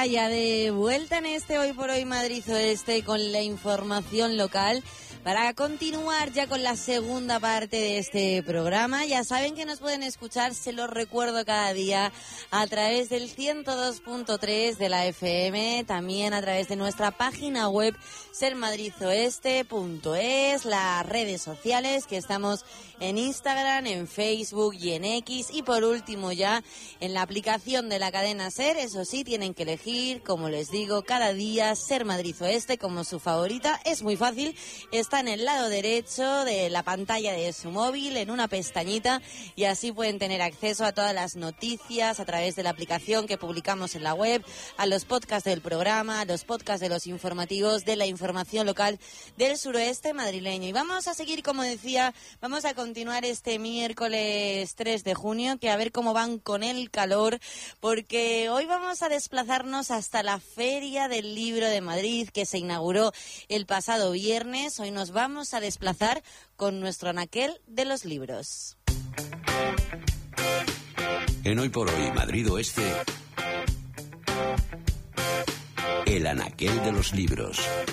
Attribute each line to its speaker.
Speaker 1: Ya de vuelta en este Hoy por Hoy Madrid Oeste con la información local para continuar ya con la segunda parte de este programa. Ya saben que nos pueden escuchar, se los recuerdo, cada día a través del 102.3 de la FM, también a través de nuestra página web sermadrizoeste.es, las redes sociales que estamos en Instagram, en Facebook y en X, y por último ya en la aplicación de la cadena SER. Eso sí, tienen que elegir, como les digo, cada día Ser Madrid Oeste como su favorita. Es muy fácil, está en el lado derecho de la pantalla de su móvil, en una pestañita, y así pueden tener acceso a todas las noticias a través de la aplicación que publicamos en la web, a los podcasts del programa, a los podcasts de los informativos, de la información local del suroeste madrileño. Y vamos a seguir, como decía, vamos a continuar este miércoles 3 de junio, que a ver cómo van con el calor, porque hoy vamos a desplazarnos hasta la Feria del Libro de Madrid, que se inauguró el pasado viernes. Hoy nos vamos a desplazar con nuestro anaquel de los libros.
Speaker 2: En Hoy por Hoy Madrid Oeste, el anaquel de los libros.